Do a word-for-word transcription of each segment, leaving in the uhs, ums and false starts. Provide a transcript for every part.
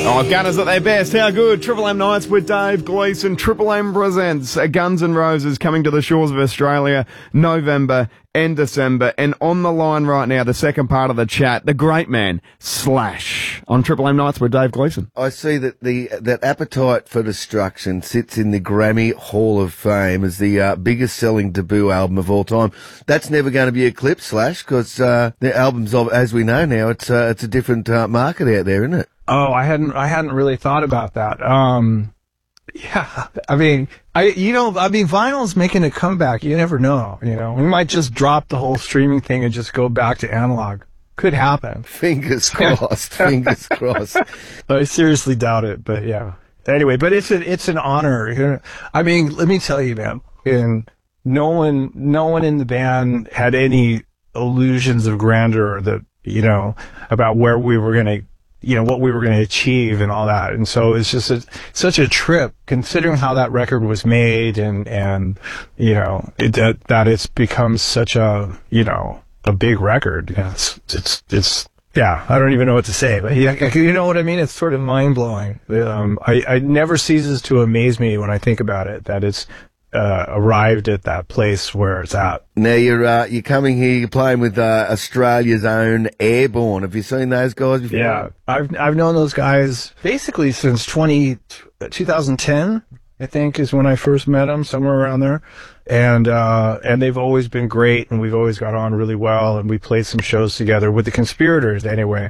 Oh, Gunners at their best. How good? Triple M Nights with Dave Gleeson. Triple M presents Guns N' Roses coming to the shores of Australia November and December. And on the line right now, the second part of the chat, the great man, Slash, on Triple M Nights with Dave Gleeson. I see that the that Appetite for Destruction sits in the Grammy Hall of Fame as the uh, biggest selling debut album of all time. That's never going to be eclipsed, Slash, because uh, the albums, of, as we know now, it's uh, it's a different uh, market out there, isn't it? Oh, I hadn't, I hadn't really thought about that. Um, yeah, I mean, I, you know, I mean, vinyl's making a comeback. You never know, you know, we might just drop the whole streaming thing and just go back to analog. Could happen. Fingers crossed, fingers crossed. I seriously doubt it, but yeah. Anyway, but it's an, it's an honor. I mean, let me tell you, man, and no one, no one in the band had any illusions of grandeur that, you know, about where we were going to, you know, what we were going to achieve and all that. And so it's just a, such a trip considering how that record was made and, and, you know, it, that, that it's become such a, you know, a big record. Yeah, it's, it's, it's, yeah, I don't even know what to say, but yeah, you know what I mean? It's sort of mind blowing. Um, I, I never ceases to amaze me when I think about it, that it's, Uh, arrived at that place where it's at. Now you're uh, you're coming here. You're playing with uh, Australia's own Airborne. Have you seen those guys before? Yeah, I've I've known those guys basically since twenty, twenty ten. I think is when I first met them, somewhere around there, and uh, and they've always been great, and we've always got on really well, and we played some shows together with the Conspirators anyway.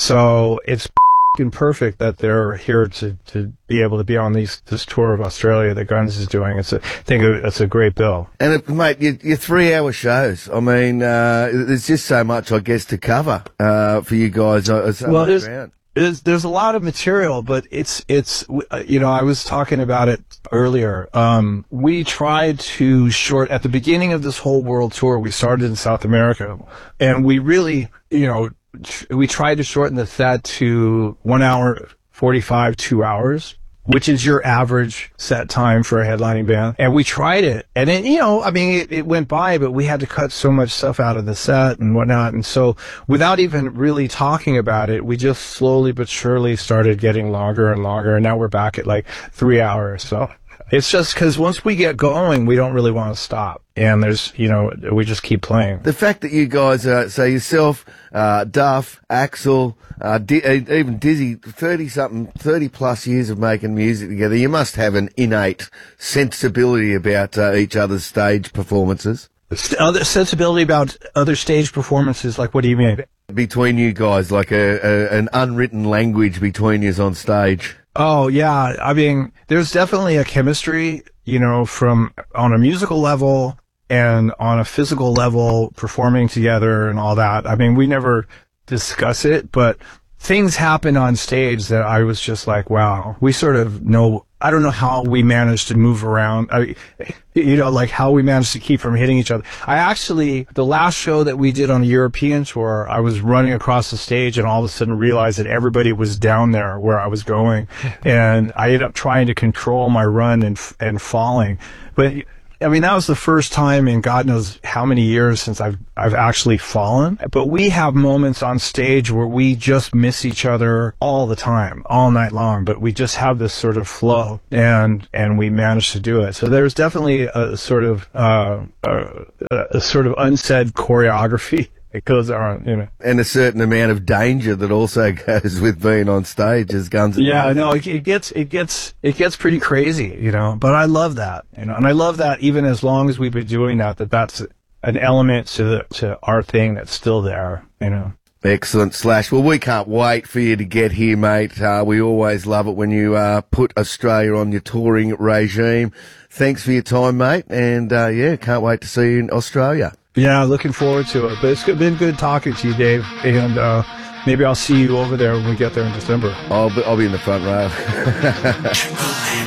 So it's perfect that they're here to, to be able to be on these this tour of Australia that Guns is doing. It's a, I think it's a great bill. And it, mate, your, your three-hour shows. I mean, uh, there's just so much, I guess, to cover uh, for you guys. Uh, so well, much there's, there's there's a lot of material, but it's it's you know I was talking about it earlier. Um, we tried to short at the beginning of this whole world tour. We started in South America, and we really you know. we tried to shorten the set to one hour forty-five, two hours, which is your average set time for a headlining band. And we tried it. And then, you know, I mean, it, it went by, but we had to cut so much stuff out of the set and whatnot. And so without even really talking about it, we just slowly but surely started getting longer and longer. And now we're back at like three hours. So it's just because once we get going, we don't really want to stop. And there's, you know, we just keep playing. The fact that you guys, uh, so yourself, uh, Duff, Axel, uh, Di- even Dizzy, thirty-something, thirty-plus years of making music together, you must have an innate sensibility about uh, each other's stage performances. Other sensibility about other stage performances, like what do you mean? Between you guys, like a, a an unwritten language between you on stage. Oh, yeah. I mean, there's definitely a chemistry, you know, from on a musical level and on a physical level, performing together and all that. I mean, we never discuss it, but things happen on stage that I was just like, wow, we sort of know. I don't know how we managed to move around, I, you know, like how we managed to keep from hitting each other. I actually, the last show that we did on a European tour, I was running across the stage and all of a sudden realized that everybody was down there where I was going. And I ended up trying to control my run and, and falling. But I mean, that was the first time in God knows how many years since I've, I've actually fallen. But we have moments on stage where we just miss each other all the time, all night long, but we just have this sort of flow and, and we manage to do it. So there's definitely a sort of, uh, a, a sort of unsaid choreography. It goes on, you know. And a certain amount of danger that also goes with being on stage as Guns N' Roses. Yeah, no, it, it gets, it gets, it gets pretty crazy, you know, but I love that, you know, and I love that even as long as we've been doing that, that that's an element to the, to our thing that's still there, you know. Excellent, Slash. Well, we can't wait for you to get here, mate. Uh, we always love it when you uh, put Australia on your touring regime. Thanks for your time, mate, and uh, yeah, can't wait to see you in Australia. Yeah, looking forward to it. But it's been good talking to you, Dave. And uh, maybe I'll see you over there when we get there in December. I'll be, I'll be in the front row.